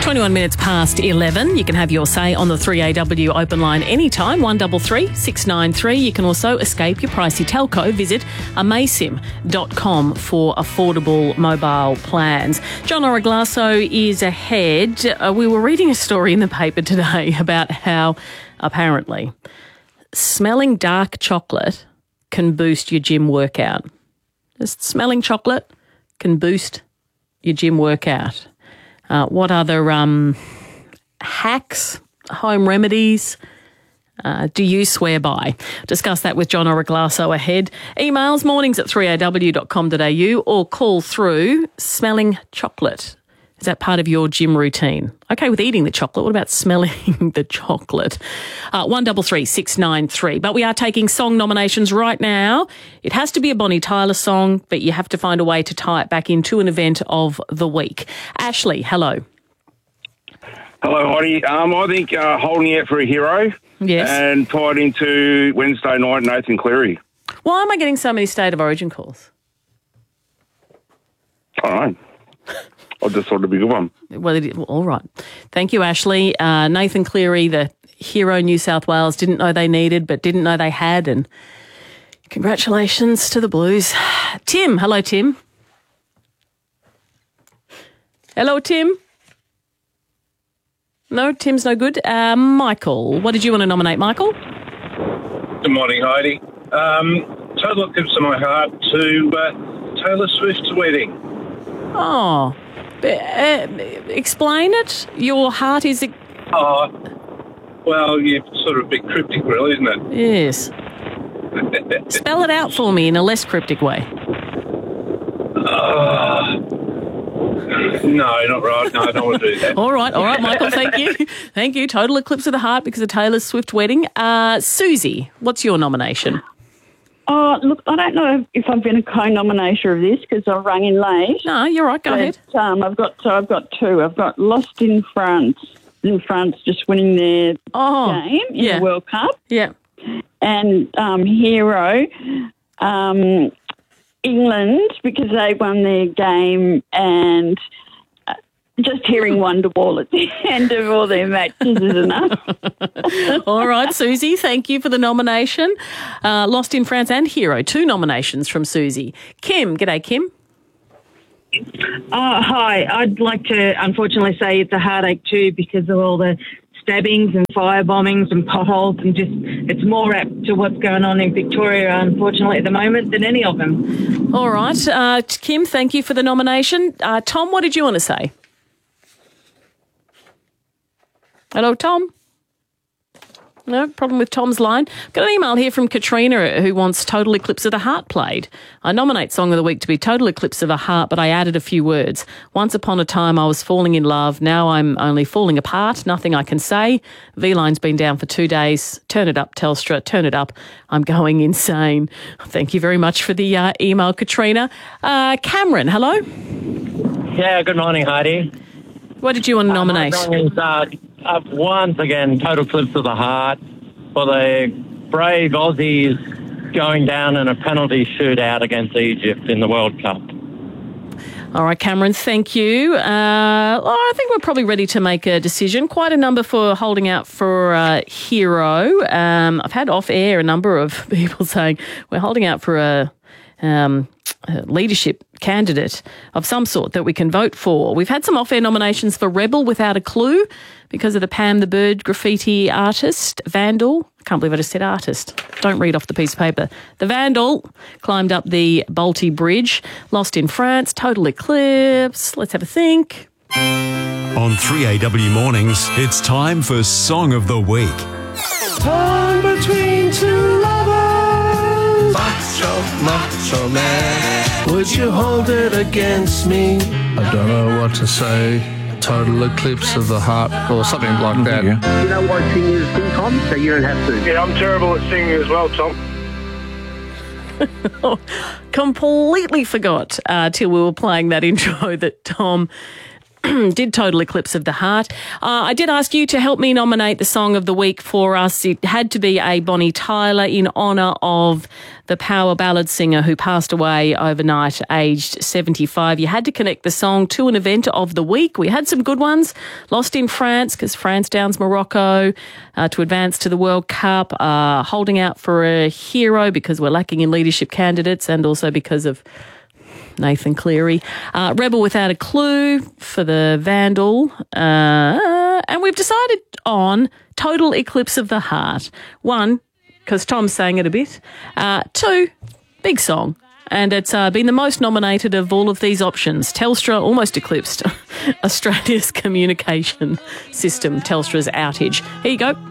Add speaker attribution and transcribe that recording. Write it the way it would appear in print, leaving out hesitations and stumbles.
Speaker 1: 21 minutes past 11. You can have your say on the 3AW open line anytime, 133 693. You can also escape your pricey telco. Visit amaysim.com for affordable mobile plans. John Oraglasso is ahead. We were reading a story in the paper today about how apparently smelling dark chocolate can boost your gym workout. Just smelling chocolate can boost your gym workout. What other hacks, home remedies do you swear by? Discuss that with John Oraglasso ahead. Emails mornings at 3aw.com.au or call through smelling chocolate. Is that part of your gym routine? Okay with eating the chocolate. What about smelling the chocolate? 133 693. But we are taking song nominations right now. It has to be a Bonnie Tyler song, but you have to find a way to tie it back into an event of the week. Ashley, hello.
Speaker 2: Hello, Heidi. I think Holding Out for a Hero.
Speaker 1: Yes.
Speaker 2: And tied into Wednesday night, Nathan Cleary.
Speaker 1: Why am I getting so many State of Origin calls?
Speaker 2: All right. I just thought it'd be a good one.
Speaker 1: Well, all right. Thank you, Ashley. Nathan Cleary, the hero New South Wales, didn't know they needed, but didn't know they had. And congratulations to the Blues. Tim. Hello, Tim. Hello, Tim. No, Tim's no good. Michael, what did you want to nominate, Michael?
Speaker 3: Good morning, Heidi. Total eclipse of my heart to Taylor Swift's wedding.
Speaker 1: Oh, explain it. Your heart is...
Speaker 3: Well, you're sort of a bit cryptic, really, isn't it?
Speaker 1: Yes. Spell it out for me in a less cryptic way.
Speaker 3: No, not right. No, I don't want to do that.
Speaker 1: All right, Michael, thank you. Thank you. Total eclipse of the heart because of Taylor Swift wedding. Susie, what's your nomination?
Speaker 4: Look, I don't know if I've been a co-nominator of this because I rang in late.
Speaker 1: No, you're right. Go ahead.
Speaker 4: I've got two. I've got Lost in France. In France, just winning their game in the World Cup.
Speaker 1: Yeah.
Speaker 4: And Hero, England, because they won their game, and just hearing Wonderwall at the end of all their matches is enough.
Speaker 1: All right, Susie, thank you for the nomination. Lost in France and Hero, 2 nominations from Susie. Kim, g'day, Kim.
Speaker 5: Hi, I'd like to unfortunately say it's a heartache too because of all the stabbings and fire bombings and potholes and just it's more apt to what's going on in Victoria, unfortunately, at the moment than any of them.
Speaker 1: All right, Kim, thank you for the nomination. Tom, what did you want to say? Hello, Tom? No problem with Tom's line. Got an email here from Katrina who wants Total Eclipse of the Heart played. I nominate Song of the Week to be Total Eclipse of the Heart, but I added a few words. Once upon a time I was falling in love. Now I'm only falling apart. Nothing I can say. V-Line's been down for 2 days. Turn it up, Telstra. Turn it up. I'm going insane. Thank you very much for the email, Katrina. Cameron, hello?
Speaker 6: Yeah, good morning, Heidi.
Speaker 1: What did you want to nominate?
Speaker 6: Once again, Total Eclipse of the Heart for the brave Aussies going down in a penalty shootout against Egypt in the World Cup.
Speaker 1: All right, Cameron, thank you. I think we're probably ready to make a decision. Quite a number for holding out for Hero. I've had off air a number of people saying we're holding out for a leadership candidate of some sort that we can vote for. We've had some off-air nominations for Rebel Without a Clue because of the Pam the Bird graffiti artist, Vandal. I can't believe I just said artist. Don't read off the piece of paper. The Vandal climbed up the Balti Bridge, Lost in France, Total Eclipse. Let's have a think.
Speaker 7: On 3AW Mornings, it's time for Song of the Week.
Speaker 8: Torn between two lovers, macho man. Would you hold it against me? I don't know what to say. Total eclipse of the heart or something like that.
Speaker 9: You know what singers sing, Tom? So you don't have to.
Speaker 3: Yeah, I'm terrible at singing as well, Tom.
Speaker 1: Completely forgot till we were playing that intro that Tom did Total Eclipse of the Heart. I did ask you to help me nominate the Song of the Week for us. It had to be a Bonnie Tyler in honour of the power ballad singer who passed away overnight, aged 75. You had to connect the song to an event of the week. We had some good ones. Lost in France, because France downs Morocco to advance to the World Cup. Holding out for a hero, because we're lacking in leadership candidates, and also because of Nathan Cleary. Rebel Without a Clue for the Vandal. And we've decided on Total Eclipse of the Heart. 1, because Tom sang it a bit. 2, big song. And it's been the most nominated of all of these options. Telstra almost eclipsed Australia's communication system, Telstra's outage. Here you go.